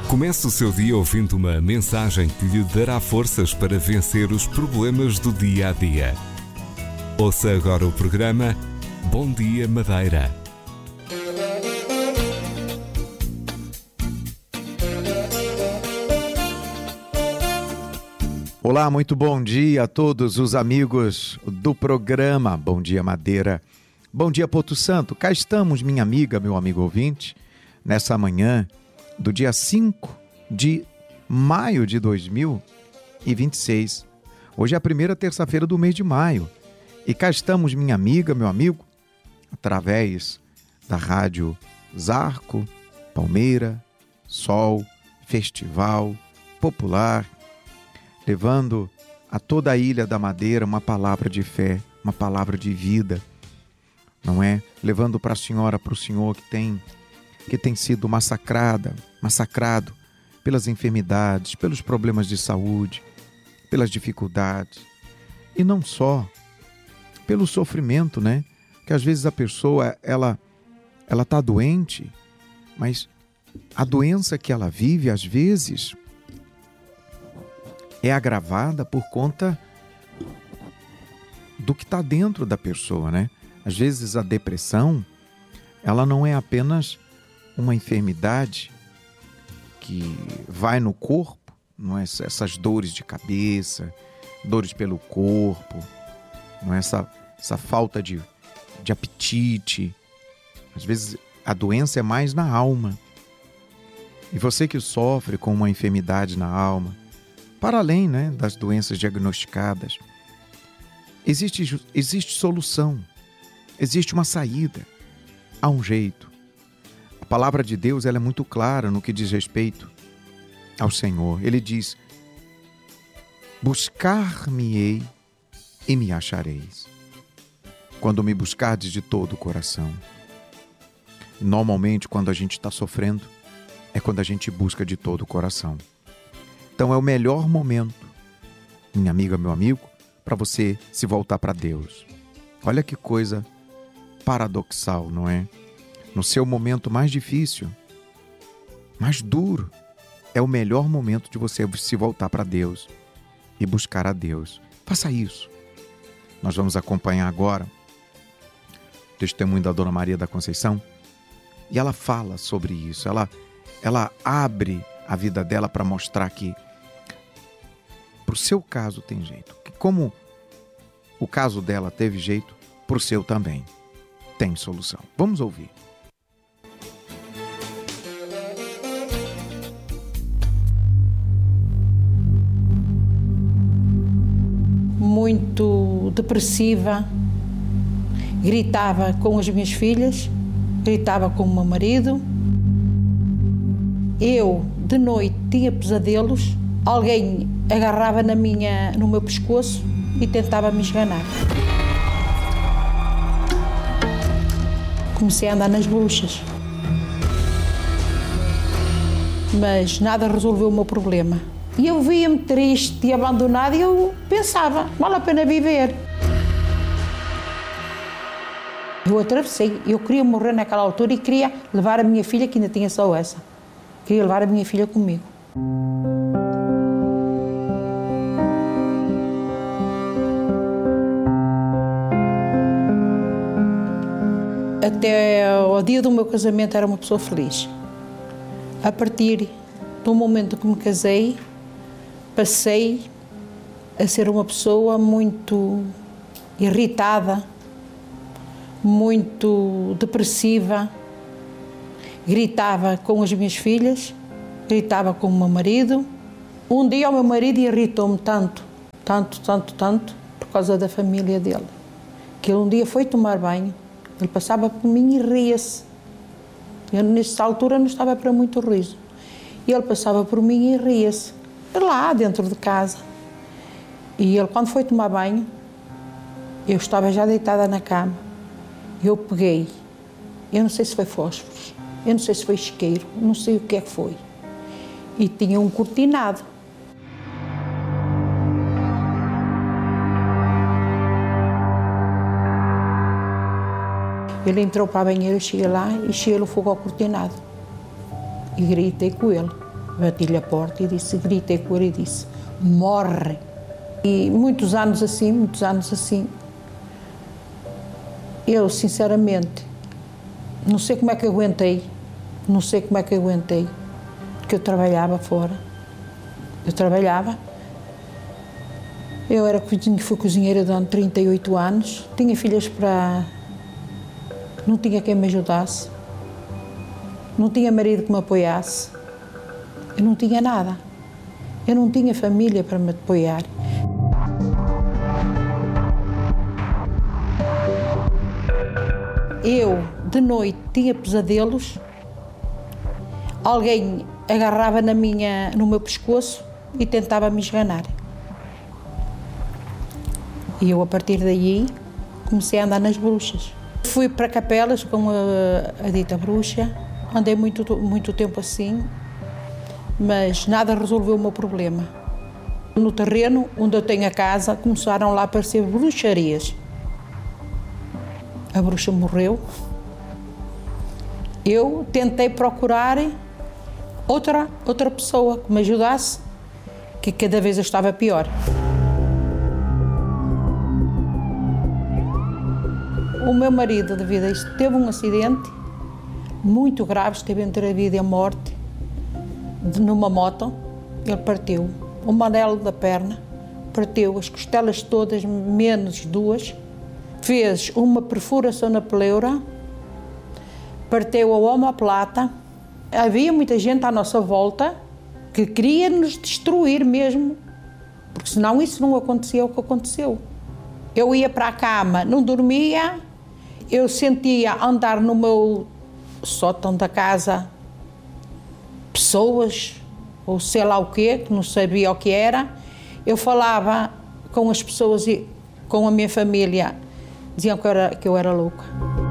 Comece o seu dia ouvindo uma mensagem que lhe dará forças para vencer os problemas do dia a dia. Ouça agora o programa Bom Dia Madeira. Olá, muito bom dia a todos os amigos do programa Bom Dia Madeira. Bom dia, Porto Santo. Cá estamos, minha amiga, meu amigo ouvinte, nessa manhã do dia 5 de maio de 2026. Hoje é a primeira terça-feira do mês de maio. E cá estamos, minha amiga, meu amigo, através da rádio Zarco, Palmeira, Sol, Festival, Popular, levando a toda a Ilha da Madeira uma palavra de fé, uma palavra de vida, não é? Levando para a senhora, para o senhor que tem sido massacrado pelas enfermidades, pelos problemas de saúde, pelas dificuldades. E não só pelo sofrimento, né? Que às vezes a pessoa, ela está doente, mas a doença que ela vive, às vezes, é agravada por conta do que está dentro da pessoa, né? Às vezes a depressão, ela não é apenas uma enfermidade que vai no corpo, não é? Essas dores de cabeça, dores pelo corpo, não é? Essa falta de apetite. Às vezes a doença é mais na alma. E você que sofre com uma enfermidade na alma, para além, né, das doenças diagnosticadas, existe solução, existe uma saída, há um jeito. A palavra de Deus, ela é muito clara no que diz respeito ao Senhor. Ele diz: buscar-me-ei e me achareis, quando me buscardes de todo o coração. Normalmente, quando a gente está sofrendo, é quando a gente busca de todo o coração. Então é o melhor momento, minha amiga, meu amigo, para você se voltar para Deus. Olha que coisa paradoxal, não é? No seu momento mais difícil, mais duro, é o melhor momento de você se voltar para Deus e buscar a Deus. Faça isso. Nós vamos acompanhar agora o testemunho da Dona Maria da Conceição e ela fala sobre isso. Ela abre a vida dela para mostrar que para o seu caso tem jeito. Que como o caso dela teve jeito, para o seu também tem solução. Vamos ouvir. Muito depressiva, gritava com as minhas filhas, gritava com o meu marido. Eu, de noite, tinha pesadelos, alguém agarrava no meu pescoço e tentava me esganar. Comecei a andar nas buchas, mas nada resolveu o meu problema. E eu via-me triste e abandonada e eu pensava, vale a pena viver. Eu atravessei, eu queria morrer naquela altura e queria levar a minha filha, que ainda tinha só essa. Queria levar a minha filha comigo. Até ao dia do meu casamento era uma pessoa feliz. A partir do momento que me casei, passei a ser uma pessoa muito irritada, muito depressiva. Gritava com as minhas filhas, gritava com o meu marido. Um dia o meu marido irritou-me tanto, por causa da família dele, que ele um dia foi tomar banho, ele passava por mim e ria-se. Eu, nessa altura, não estava para muito riso. E ele passava por mim e ria-se, lá dentro de casa. E ele, quando foi tomar banho, eu estava já deitada na cama. Eu peguei, eu não sei se foi fósforos, eu não sei se foi isqueiro, não sei o que é que foi. E tinha um cortinado. Ele entrou para a banheira, eu cheguei lá e cheguei o fogo ao cortinado. E gritei com ele. Bati-lhe a porta e disse, gritei com ele e disse, morre. E muitos anos assim, eu sinceramente não sei como é que aguentei, porque eu trabalhava fora, fui cozinheira durante 38 anos, tinha filhas não tinha quem me ajudasse, não tinha marido que me apoiasse, eu não tinha nada, eu não tinha família para me apoiar. Eu, de noite, tinha pesadelos, alguém agarrava no meu pescoço e tentava me esganar. E eu, a partir daí, comecei a andar nas bruxas. Fui para Capelas com a dita bruxa, andei muito tempo assim, mas nada resolveu o meu problema. No terreno onde eu tenho a casa, começaram lá a aparecer bruxarias. A bruxa morreu. Eu tentei procurar outra pessoa que me ajudasse, que cada vez eu estava pior. O meu marido, devido a isto, teve um acidente muito grave, esteve entre a vida e a morte, numa moto. Ele partiu o manelo da perna, partiu as costelas todas, menos duas, fez uma perfuração na pleura, partiu a omoplata. Havia muita gente à nossa volta que queria nos destruir mesmo, porque senão isso não acontecia o que aconteceu. Eu ia para a cama, não dormia, eu sentia andar no meu sótão da casa pessoas, ou sei lá o quê, que não sabia o que era. Eu falava com as pessoas e com a minha família, diziam que eu era louca.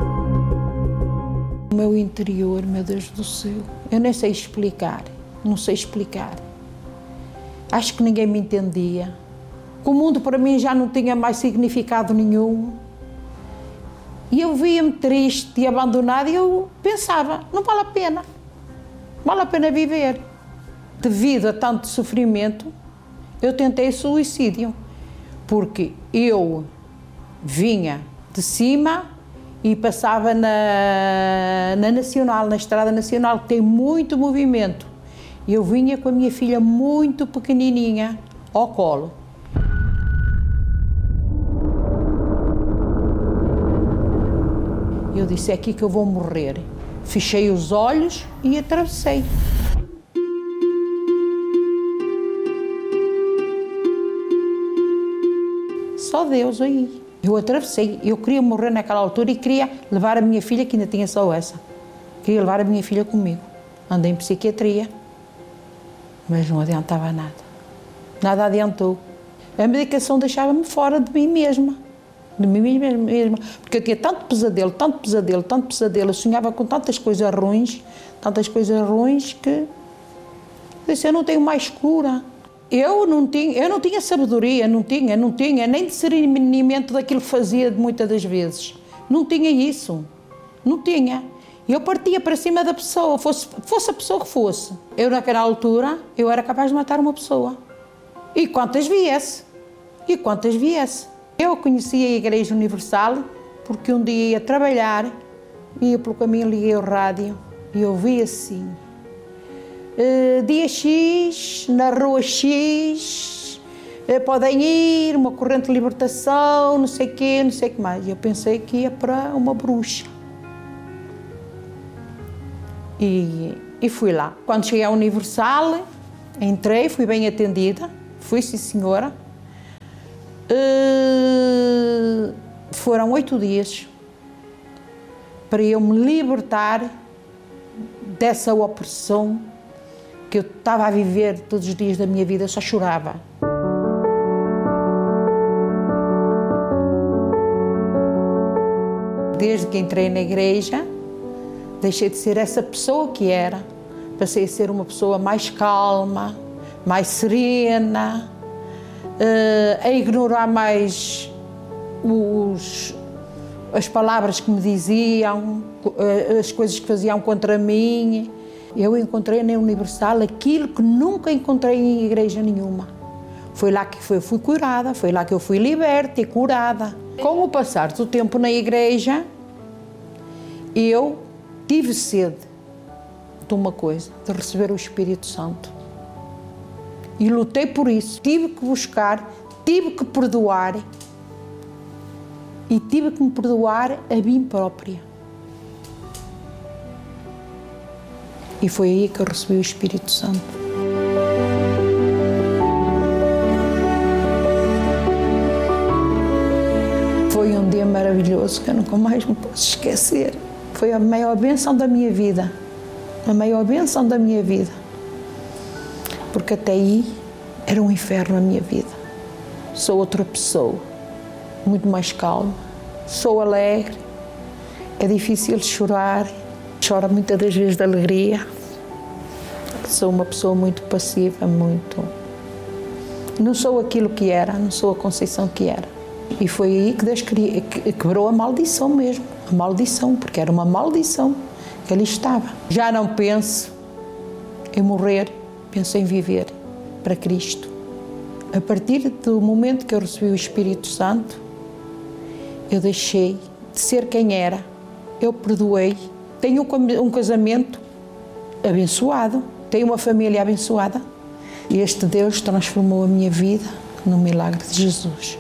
O meu interior, meu Deus do céu, eu nem sei explicar, não sei explicar. Acho que ninguém me entendia. O mundo para mim já não tinha mais significado nenhum. E eu via-me triste e abandonada e eu pensava, não vale a pena viver. Devido a tanto sofrimento, eu tentei suicídio, porque eu vinha de cima e passava na Nacional, na Estrada Nacional, que tem muito movimento. E eu vinha com a minha filha muito pequenininha ao colo. Eu disse, é aqui que eu vou morrer. Fechei os olhos e atravessei. Só Deus aí. Eu atravessei. Eu queria morrer naquela altura e queria levar a minha filha, que ainda tinha só essa. Queria levar a minha filha comigo. Andei em psiquiatria, mas não adiantava nada. Nada adiantou. A medicação deixava-me fora de mim mesma. De mim mesma. Porque eu tinha tanto pesadelo. Eu sonhava com tantas coisas ruins que eu disse, eu não tenho mais cura. Eu não tinha sabedoria, não tinha nem discernimento daquilo que fazia muitas das vezes. Não tinha isso. Não tinha. Eu partia para cima da pessoa, fosse a pessoa que fosse. Eu, naquela altura, eu era capaz de matar uma pessoa. E quantas viesse. Eu conhecia a Igreja Universal porque um dia ia trabalhar, ia pelo caminho, liguei o rádio e ouvi assim, dia X, na rua X, podem ir, uma corrente de libertação, não sei o quê, não sei o que mais. Eu pensei que ia para uma bruxa. E fui lá. Quando cheguei à Universal, entrei, fui bem atendida, fui sim senhora. Foram 8 dias para eu me libertar dessa opressão que eu estava a viver todos os dias da minha vida, eu só chorava. Desde que entrei na igreja, deixei de ser essa pessoa que era, passei a ser uma pessoa mais calma, mais serena, a ignorar mais as palavras que me diziam, as coisas que faziam contra mim. Eu encontrei na Universal aquilo que nunca encontrei em igreja nenhuma. Foi lá que eu fui curada, foi lá que eu fui liberta e curada. Com o passar do tempo na igreja, eu tive sede de uma coisa, de receber o Espírito Santo. E lutei por isso. Tive que buscar, tive que perdoar e tive que me perdoar a mim própria. E foi aí que eu recebi o Espírito Santo. Foi um dia maravilhoso que eu nunca mais me posso esquecer. Foi a maior bênção da minha vida. A maior bênção da minha vida. Porque até aí era um inferno a minha vida. Sou outra pessoa, muito mais calma. Sou alegre. É difícil chorar. Choro muitas das vezes de alegria. Sou uma pessoa muito passiva, muito... Não sou aquilo que era, não sou a Conceição que era. E foi aí que Deus quebrou a maldição mesmo. A maldição, porque era uma maldição que ali estava. Já não penso em morrer, penso em viver para Cristo. A partir do momento que eu recebi o Espírito Santo, eu deixei de ser quem era. Eu perdoei. Tenho um casamento abençoado. Tenho uma família abençoada. E este Deus transformou a minha vida no milagre de Jesus.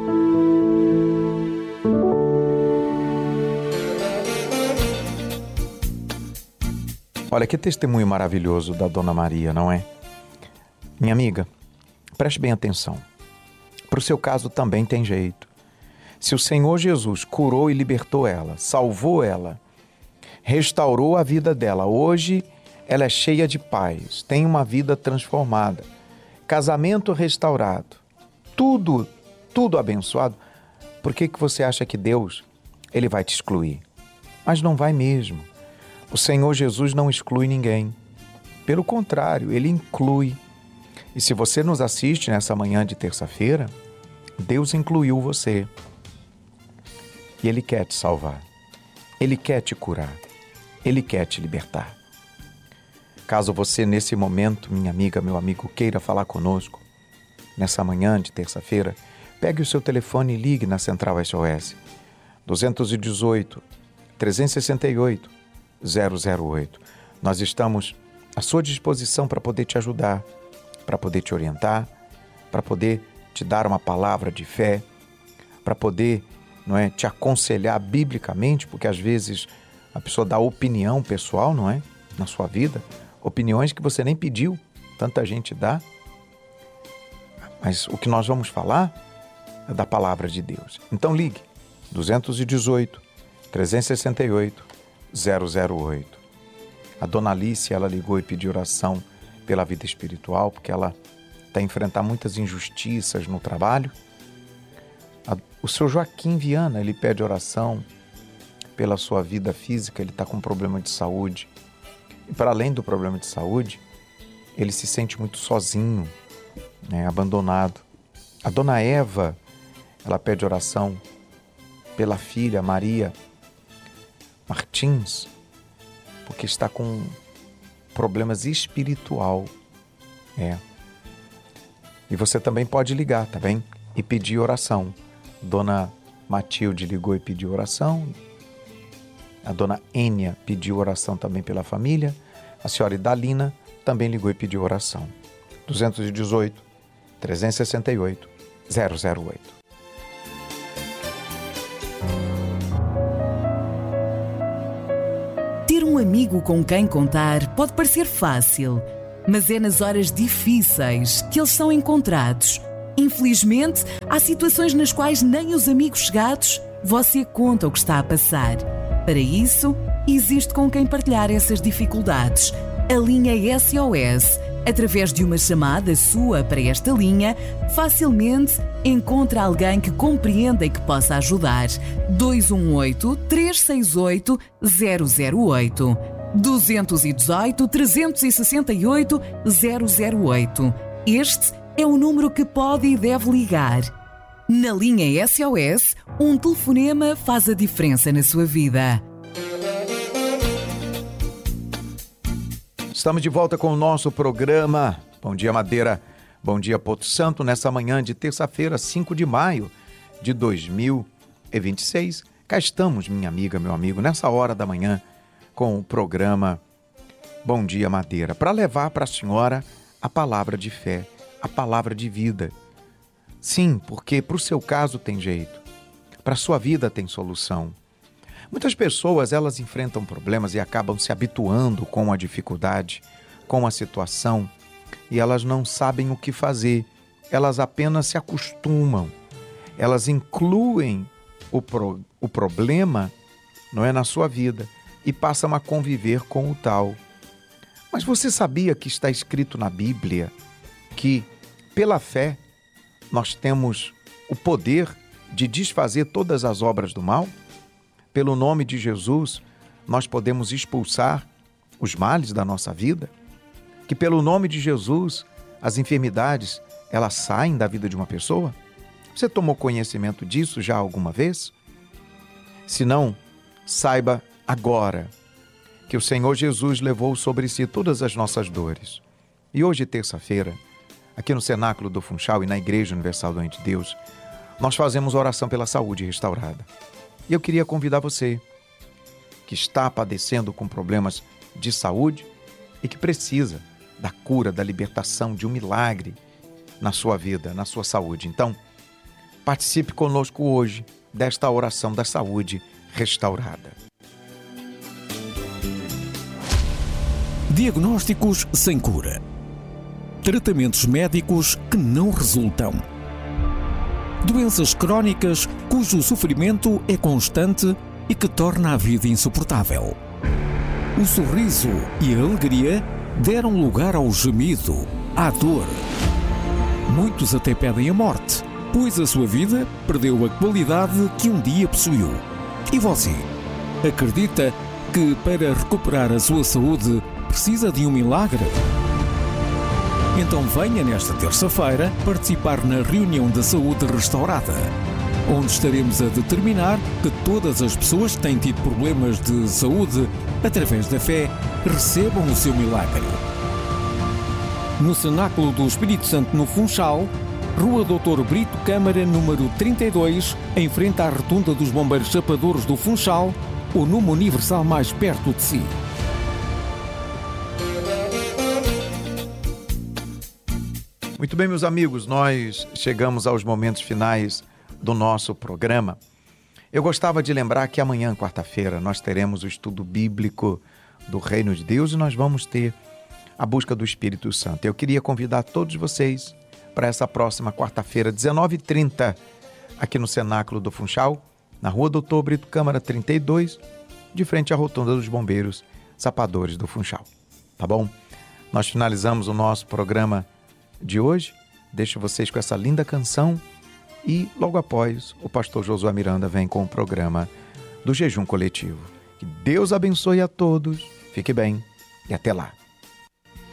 Olha, que testemunho maravilhoso da Dona Maria, não é? Minha amiga, preste bem atenção. Para o seu caso também tem jeito. Se o Senhor Jesus curou e libertou ela, salvou ela, restaurou a vida dela, hoje ela é cheia de paz, tem uma vida transformada, casamento restaurado, tudo abençoado, por que você acha que Deus, Ele vai te excluir? Mas não vai mesmo. O Senhor Jesus não exclui ninguém. Pelo contrário, Ele inclui. E se você nos assiste nessa manhã de terça-feira, Deus incluiu você. E Ele quer te salvar. Ele quer te curar. Ele quer te libertar. Caso você, nesse momento, minha amiga, meu amigo, queira falar conosco, nessa manhã de terça-feira, pegue o seu telefone e ligue na Central SOS. 218 368 008. Nós estamos à sua disposição para poder te ajudar, para poder te orientar, para poder te dar uma palavra de fé, para poder, não é, te aconselhar biblicamente, porque às vezes a pessoa dá opinião pessoal, não é, na sua vida, opiniões que você nem pediu, tanta gente dá. Mas o que nós vamos falar é da palavra de Deus. Então ligue, 218 368 008. A Dona Alice, ela ligou e pediu oração pela vida espiritual, porque ela está enfrentando muitas injustiças no trabalho. O seu Joaquim Viana, ele pede oração pela sua vida física, ele está com um problema de saúde. E para além do problema de saúde, ele se sente muito sozinho, né, abandonado. A Dona Eva, ela pede oração pela filha Maria Martins, porque está com problemas espiritual. E você também pode ligar, tá bem? E pedir oração. Dona Matilde ligou e pediu oração. A Dona Ênia pediu oração também pela família. A senhora Idalina também ligou e pediu oração. 218 368 008. Ter um amigo com quem contar pode parecer fácil, mas é nas horas difíceis que eles são encontrados. Infelizmente, há situações nas quais nem os amigos chegados você conta o que está a passar. Para isso, existe com quem partilhar essas dificuldades. A linha SOS. Através de uma chamada sua para esta linha, facilmente encontra alguém que compreenda e que possa ajudar. 218-368-008. 218-368-008. Este é o número que pode e deve ligar. Na linha SOS, um telefonema faz a diferença na sua vida. Estamos de volta com o nosso programa Bom Dia Madeira, Bom Dia Porto Santo, nessa manhã de terça-feira, 5 de maio de 2026. Cá estamos, minha amiga, meu amigo, nessa hora da manhã com o programa Bom Dia Madeira, para levar para a senhora a palavra de fé, a palavra de vida. Sim, porque para o seu caso tem jeito, para a sua vida tem solução. Muitas pessoas, elas enfrentam problemas e acabam se habituando com a dificuldade, com a situação, e elas não sabem o que fazer. Elas apenas se acostumam. Elas incluem o problema, não é, na sua vida e passam a conviver com o tal. Mas você sabia que está escrito na Bíblia que, pela fé, nós temos o poder de desfazer todas as obras do mal? Pelo nome de Jesus, nós podemos expulsar os males da nossa vida? Que pelo nome de Jesus, as enfermidades, elas saem da vida de uma pessoa? Você tomou conhecimento disso já alguma vez? Se não, saiba agora que o Senhor Jesus levou sobre si todas as nossas dores. E hoje, terça-feira, aqui no Cenáculo do Funchal e na Igreja Universal do Reino de Deus, nós fazemos oração pela saúde restaurada. E eu queria convidar você que está padecendo com problemas de saúde e que precisa da cura, da libertação, de um milagre na sua vida, na sua saúde. Então, participe conosco hoje desta oração da saúde restaurada. Diagnósticos sem cura. Tratamentos médicos que não resultam. Doenças crónicas cujo sofrimento é constante e que torna a vida insuportável. O sorriso e a alegria deram lugar ao gemido, à dor. Muitos até pedem a morte, pois a sua vida perdeu a qualidade que um dia possuiu. E você, acredita que para recuperar a sua saúde precisa de um milagre? Então venha nesta terça-feira participar na reunião da saúde restaurada, onde estaremos a determinar que todas as pessoas que têm tido problemas de saúde, através da fé, recebam o seu milagre. No Cenáculo do Espírito Santo no Funchal, Rua Dr. Brito Câmara, número 32, em frente à Rotunda dos Bombeiros Chapadores do Funchal, o número universal mais perto de si. Muito bem, meus amigos, nós chegamos aos momentos finais do nosso programa. Eu gostava de lembrar que amanhã, quarta-feira, nós teremos o estudo bíblico do Reino de Deus e nós vamos ter a busca do Espírito Santo. Eu queria convidar todos vocês para essa próxima quarta-feira, 19h30, aqui no Cenáculo do Funchal, na Rua Dr. Brito Câmara 32, de frente à Rotunda dos Bombeiros Chapadores do Funchal. Tá bom? Nós finalizamos o nosso programa de hoje. Deixo vocês com essa linda canção e logo após o pastor Josué Miranda vem com o programa do Jejum Coletivo. Que Deus abençoe a todos, fique bem e até lá.